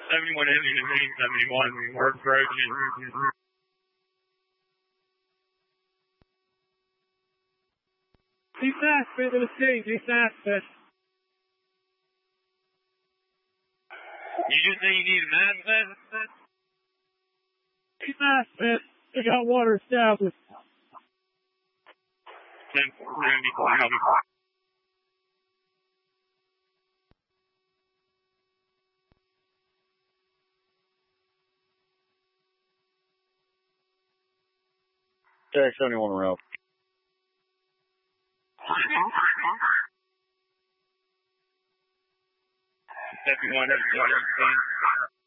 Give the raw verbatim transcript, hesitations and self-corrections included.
seventy-one Heavy to me, seventy-one, Word Trojan. He's fast, fit to the stage, he's fast, fit. You just say you need a man, fit? He's fast, fit. They got water established. Then we're going to be cloudy. Jack seventy-one around. seventy-one, seventy-one,